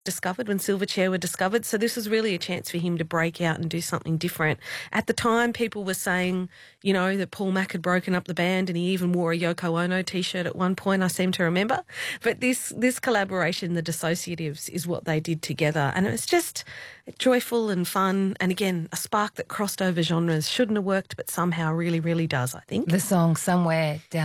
discovered, when Silverchair were discovered. So this was really a chance for him to break out and do something different. At the time, people were saying, you know, that Paul Mac had broken up the band, and he even wore a Yoko Ono T-shirt at one point, I seem to remember. But this collaboration, The Dissociatives, is what they did together. And it was just joyful and fun. And again, a spark that crossed over genres. Shouldn't have worked, but somehow really, really does, I think. The song Somewhere Down